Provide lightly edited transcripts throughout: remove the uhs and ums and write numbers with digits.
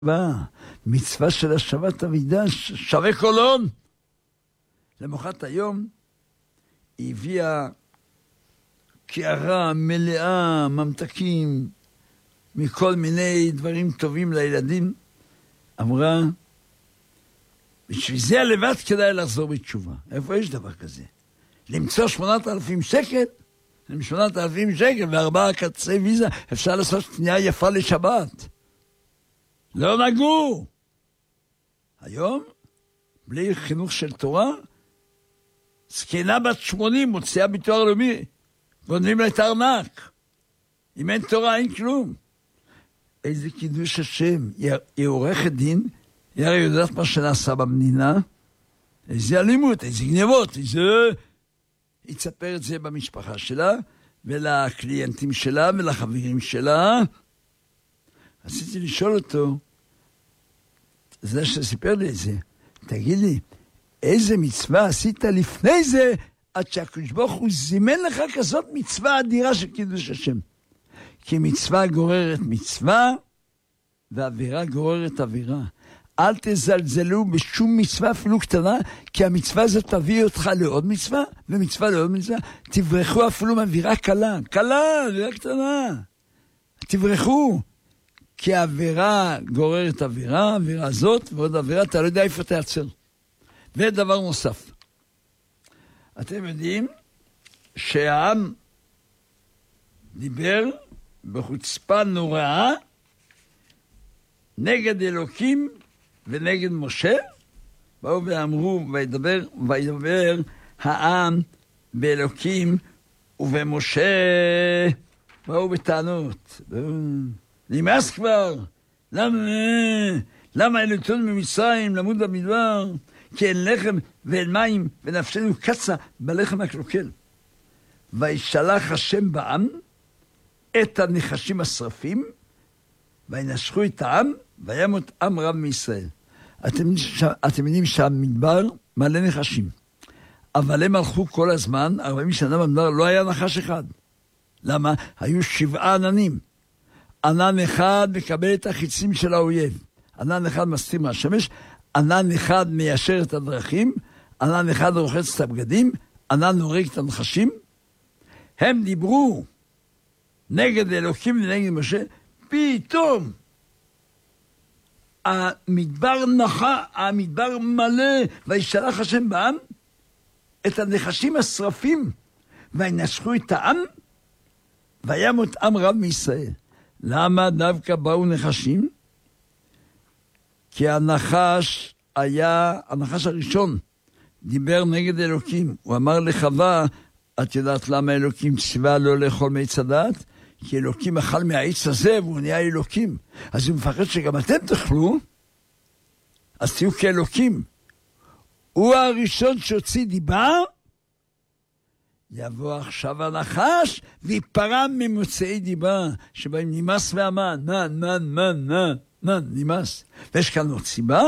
מצווה של השבת אבידה שווה כל הון. למחרת היום היא הביאה קערה מלאה ממתקים מכל מיני דברים טובים לילדים. אמרה, בשביל זה לבד כדאי לחזור בתשובה. איפה יש דבר כזה? למצוא 8,000 שקל? עם 8,000 שקל ו4 קצי ויזה אפשר לעשות קנייה יפה לשבת. לא נגעו. היום, בלי חינוך של תורה, זקנה בת 80 מוציאה ביטוח לאומי, גונבים לה את הארנק. אם אין תורה, אין כלום. איזה קידוש השם. היא עורכת דין, היא הרי יודעת מה שנעשה במדינה, איזה אלימות, איזה גנבות, איזה... היא תספר את זה במשפחה שלה, ולקליינטים שלה, ולחברים שלה. רציתי לשאול אותו, זה שסיפר לי את זה, תגיד לי, איזה מצווה עשית לפני זה, עד שהקדוש ברוך הוא זימן לך כזאת מצווה אדירה של קידוש השם? כי מצווה גוררת מצווה, ואווירה גוררת אווירה. אל תזלזלו בשום מצווה אפילו קטנה, כי המצווה הזאת תביא אותך לעוד מצווה, ומצווה לעוד מצווה. תברחו אפילו מאווירה קלה, אווירה קטנה. תברחו, כי האווירה גוררת אווירה, האווירה הזאת ועוד אווירה, אתה לא יודע איפה תעצר. ודבר נוסף, אתם יודעים שהעם דיבר בחוצפה נוראה נגד אלוקים ונגד משה, באו ואמרו, וידבר העם באלוקים ובמשה, באו בטענות, נמאס כבר, למה אלותנו ממצרים למוד במדבר, כי אין לחם ואין מים ונפשנו קצה בלחם הקלוקל. וישלח השם בעם את הנחשים השרפים, וינשכו את העם, וימות עם רב מישראל. אתם יודעים שהמדבר מלא נחשים, אבל הם הלכו כל הזמן, 40 שנה במדבר לא היה נחש אחד. למה? היו 7 עננים. ענן אחד מקבל את החיצים של האויב, ענן אחד מסתיר מהשמש, ענן אחד מיישר את הדרכים, ענן אחד רוחץ את הבגדים, ענן הורג את הנחשים. הם דיברו נגד אלוקים ונגד משה, פתאום המדבר נחה, המדבר מלא, וישלח השם בעם את הנחשים השרפים, וינשכו את העם, וימות עם רב מישראל. למה דווקא באו נחשים? כי הנחש הראשון דיבר נגד אלוקים. הוא אמר לחווה, את יודעת למה אלוקים ציווה לא לאכול מעץ הדעת? כי אלוקים אכל מהעץ הזה והוא נהיה אלוקים. אז הוא מפחד שגם אתם תאכלו, אז תהיו כאלוקים. הוא הראשון שהוציא דיבה, יבוא עכשיו הנחש ויפרע ממוצאי דיבה, שבהם נמאס והמן, נמאס. ויש כאן עוד סיבה,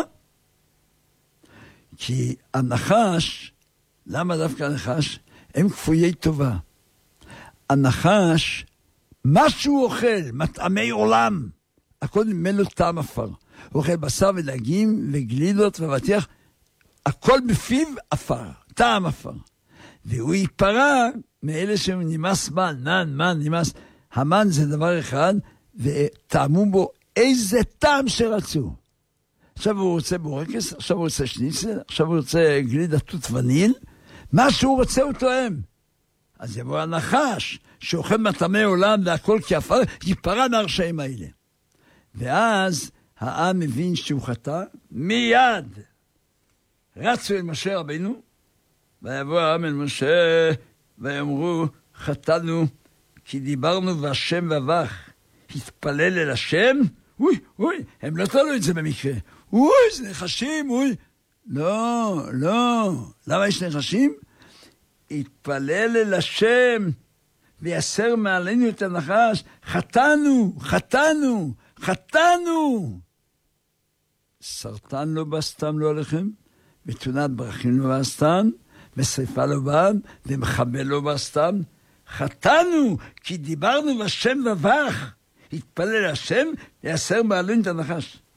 כי הנחש, למה דווקא הנחש? הם כפויי טובה. הנחש, מה שהוא אוכל, מטעמי עולם, הכל ממנו טעם אפר. הוא אוכל בשר ודגים וגלידות ובטיח, הכל בפיו אפר, טעם אפר. והוא ייפרע מאלה שנמאס מן, נמאס. המן זה דבר אחד, וטעמו בו איזה טעם שרצו. עכשיו הוא רוצה בורקס, עכשיו הוא רוצה שניצל, עכשיו הוא רוצה גלידה תות וניל, מה שהוא רוצה הוא תואם. אז יבוא הנחש, שאוכל מטעמי עולם והכל כאפר, ייפרע מהרשעים האלה. ואז העם מבין שהוא חטא, מיד רצו אל משה רבינו, ויבוא העם אל משה, ויאמרו, חטאנו, כי דיברנו והשם ובך, התפלל אל השם, הם לא תלו את זה במקרה, זה נחשים, לא, למה יש נחשים? התפלל אל השם, ויסר מעלינו את הנחש, חטאנו, סרטן לא בסתם לא עליכם, בתאונת דרכים לא בסתם, בשריפה לא בם, ומחבל לא בסתם, חטאנו, כי דיברנו בשם ובך, התפלל השם, ויסר מעלינו את הנחש.